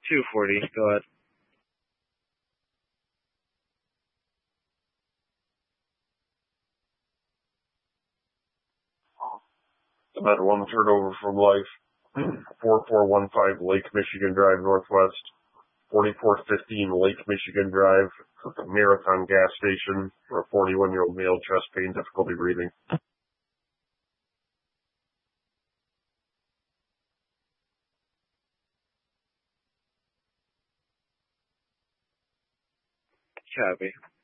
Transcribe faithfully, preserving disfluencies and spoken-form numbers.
two forty, go ahead. About one turnover from life. four four one five Lake Michigan Drive Northwest. forty-four fifteen Lake Michigan Drive, Marathon gas station for a forty-one-year-old male, chest pain, difficulty breathing. Copy.